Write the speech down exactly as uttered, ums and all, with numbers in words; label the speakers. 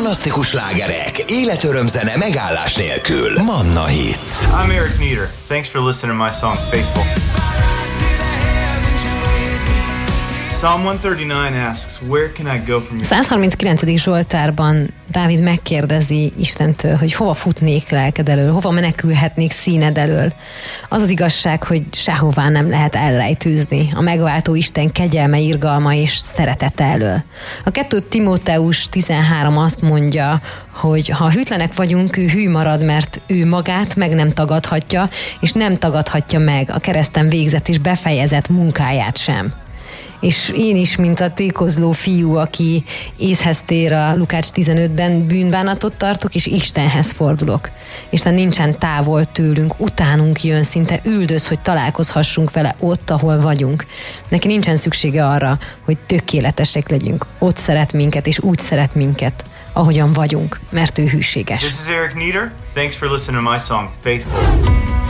Speaker 1: Fantasztikus slágerek, életörömzene megállás nélkül. Manna Hits.
Speaker 2: I'm Eric Nieder. Thanks for listening to my song Faithful. Psalm one thirty-nine asks, where can I go from your...
Speaker 3: száz harminckilencedik Zsoltárban Dávid megkérdezi Istentől, hogy hova futnék lelked elől, hova menekülhetnék színed elől. Az az igazság, hogy sehová nem lehet elrejtőzni a megváltó Isten kegyelme, irgalma és szeretete elől. A kettő Timóteus tizenhárom azt mondja, hogy ha hűtlenek vagyunk, ő hű marad, mert ő magát meg nem tagadhatja, és nem tagadhatja meg a kereszten végzett és befejezett munkáját sem. És én is, mint a tékozló fiú, aki észhez tér a Lukács tizenötben, bűnbánatot tartok, és Istenhez fordulok. Isten nincsen távol tőlünk, utánunk jön, szinte üldöz, hogy találkozhassunk vele ott, ahol vagyunk. Neki nincsen szüksége arra, hogy tökéletesek legyünk. Ott szeret minket, és úgy szeret minket, ahogyan vagyunk, mert ő hűséges.
Speaker 2: This is Eric Nieder. Thanks for listening to my song Faithful.